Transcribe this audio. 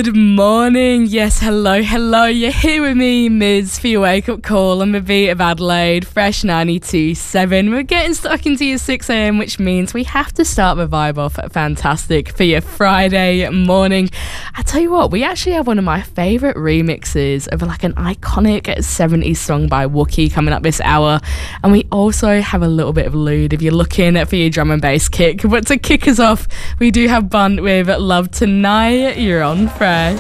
Good morning. Yes, hello. You're here with me, Miz, for your wake-up call on the beat of Adelaide, Fresh 92.7. We're getting stuck into your 6 a.m, which means we have to start the vibe off fantastic for your Friday morning. I tell you what, we actually have one of my favourite remixes of like an iconic 70s song by Wookie coming up this hour. And we also have a little bit of lewd if you're looking for your drum and bass kick. But to kick us off, we do have Bunt with Love Tonight. You're on Fresh.